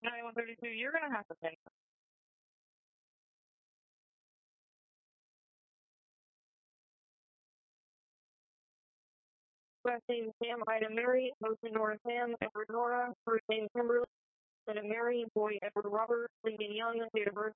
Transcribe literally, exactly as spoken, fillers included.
ninety-one thirty-two, you're going to have to pay. Last name Sam, Ida Mary, Motion Nora Sam, Edward Nora, first name Kimberly, instead of Mary, boy Edward Robert, Lincoln Young, date of birth